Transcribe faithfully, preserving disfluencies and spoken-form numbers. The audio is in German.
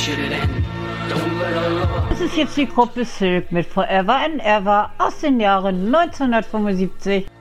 Das ist jetzt die Gruppe Silk mit Forever and Ever aus den Jahren neunzehnhundertfünfundsiebzig.